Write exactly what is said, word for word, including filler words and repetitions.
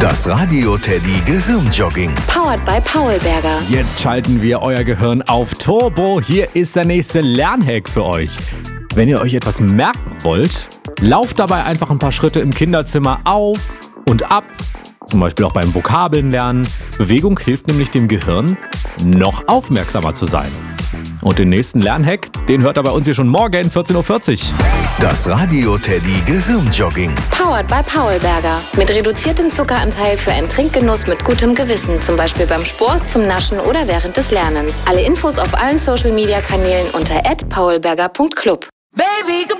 Das Radio Teddy Gehirnjogging. Powered by Paulberger. Jetzt schalten wir euer Gehirn auf Turbo. Hier ist der nächste Lernhack für euch. Wenn ihr euch etwas merken wollt, lauft dabei einfach ein paar Schritte im Kinderzimmer auf und ab. Zum Beispiel auch beim Vokabeln lernen. Bewegung hilft nämlich dem Gehirn, noch aufmerksamer zu sein. Und den nächsten Lernhack, den hört ihr bei uns hier schon morgen vierzehn Uhr vierzig. Das Radio Teddy Gehirnjogging. Powered by Paulberger. Mit reduziertem Zuckeranteil für einen Trinkgenuss mit gutem Gewissen. Zum Beispiel beim Sport, zum Naschen oder während des Lernens. Alle Infos auf allen Social Media Kanälen unter at paulberger punkt club. Baby,